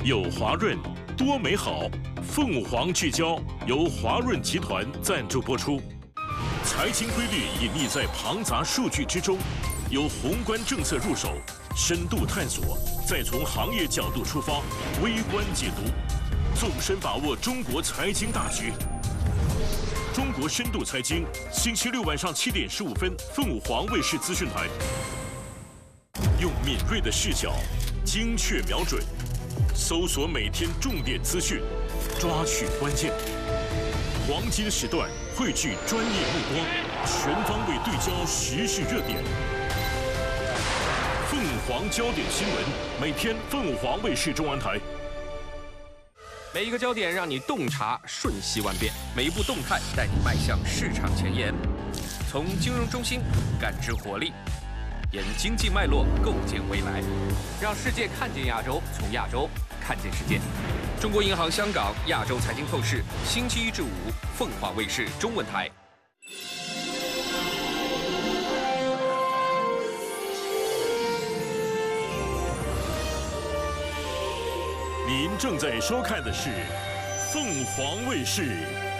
有华润，多美好。凤凰聚焦由华润集团赞助播出。财经规律隐匿在庞杂数据之中，由宏观政策入手，深度探索，再从行业角度出发，微观解读，纵深把握中国财经大局。中国深度财经，星期六晚上7点15分，凤凰卫视资讯台。用敏锐的视角，精确瞄准，搜索每天重点资讯，抓取关键。黄金时段汇聚专业目光，全方位对焦时事热点。凤凰焦点新闻，每天凤凰卫视中文台。 每一个焦点让你洞察瞬息万变，每一步动态带你迈向市场前沿。从金融中心感知活力，沿经济脉络构建未来，让世界看见亚洲，从亚洲看见世界。中国银行香港亚洲财经透视，星期1至5，凤凰卫视中文台。 您正在收看的是凤凰卫视